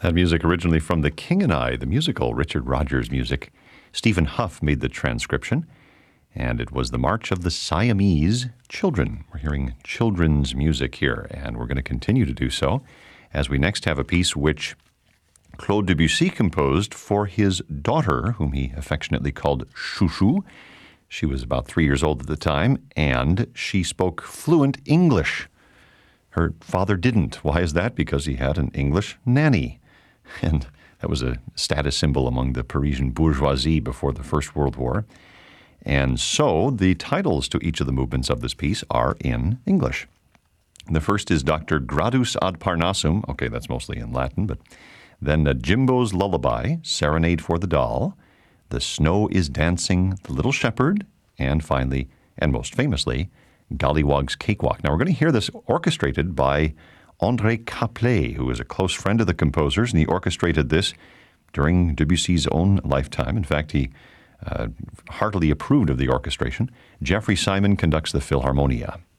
That music originally from The King and I, the musical, Richard Rodgers music. Stephen Huff made the transcription, and it was the March of the Siamese Children. We're hearing children's music here, and we're going to continue to do so as we next have a piece which Claude Debussy composed for his daughter, whom he affectionately called Chouchou. She was about 3 years old at the time, and she spoke fluent English. Her father didn't. Why is that? Because he had an English nanny. And that was a status symbol among the Parisian bourgeoisie before the First World War. And so the titles to each of the movements of this piece are in English. The first is Dr. Gradus ad Parnassum. Okay, that's mostly in Latin, but then Jimbo's Lullaby, Serenade for the Doll, The Snow is Dancing, The Little Shepherd, and finally, and most famously, Gollywog's Cakewalk. Now, we're going to hear this orchestrated by André Caplet, who is a close friend of the composers, and he orchestrated this during Debussy's own lifetime. In fact, he heartily approved of the orchestration. Jeffrey Simon conducts the Philharmonia.